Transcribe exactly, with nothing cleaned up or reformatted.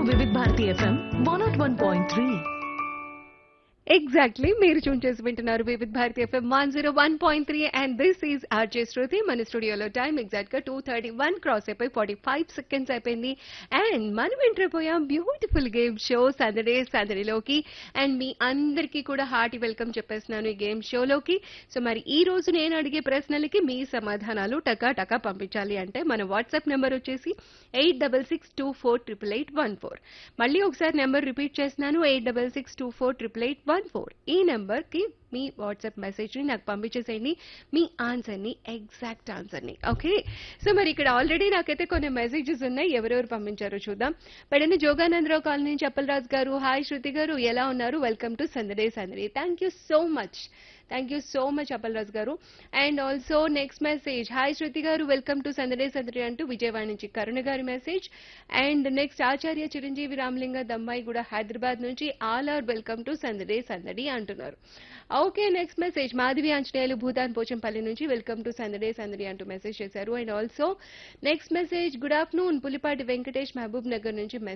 వివిధ Bharati FM one not one point three. Exactly మీరు చూన్ చేసి వింటున్నారు వివిధ Bharati FM one zero one point three and this is RJ శృతి. మన స్టూడియోలో టైం ఎగ్జాక్ట్ గా టూ థర్టీ వన్ క్రాస్ అయిపోయి ఫార్టీ ఫైవ్ సెకండ్స్ అయిపోయింది. అండ్ మనం ఎంటర్ అయిపోయాం బ్యూటిఫుల్ గేమ్ షో సందడే సందడిలోకి. అండ్ మీ అందరికీ కూడా హార్టీ వెల్కమ్ చెప్పేస్తున్నాను ఈ గేమ్ షోలోకి. సో మరి ఈ రోజు నేను అడిగే ప్రశ్నలకి మీ సమాధానాలు టకా టకా పంపించాలి అంటే మన వాట్సాప్ నెంబర్ వచ్చేసి eight double six two four triple eight one four. మళ్ళీ ఒకసారి నెంబర్ రిపీట్ చేస్తున్నాను, eight double six two four triple eight one four. ఈ నెంబర్ కి మీ వాట్సాప్ మెసేజ్ ని నాకు పంపించేసేయండి, మీ ఆన్సర్ ని, ఎగ్జాక్ట్ ఆన్సర్ ని. ఓకే, సో మరి ఇక్కడ ఆల్రెడీ నాకైతే కొన్ని మెసేజెస్ ఉన్నాయి, ఎవరెవరు పంపించారో చూద్దాం. పెడన జోగానందరావు కాలనీ నుంచి అప్పలరాజు గారు, హాయ్ శృతి గారు ఎలా ఉన్నారు, వెల్కమ్ టు సందడే సందడి. Thank you so much, thank you so much Appalaraju గారు. And also next message, hi శృతి గారు వెల్కమ్ టు సందడే సందడి అంటూ విజయవాడ నుంచి కరుణ గారి మెసేజ్. అండ్ నెక్స్ట్ ఆచార్య చిరంజీవి రామలింగ దమ్మాయి కూడా హైదరాబాద్ నుంచి ఆల్ ఆర్ వెల్కమ్ టు సందడే సందడి అంటున్నారు. Okay, next message Madhavi Anjaneyulu Bhoodan Pochampally నుంచి వెల్కమ్ టు సందడే సందడి అంటూ మెసేజ్ చేశారు. And also next message, good afternoon Pulipati Venkatesh Mahabub Nagar నుంచి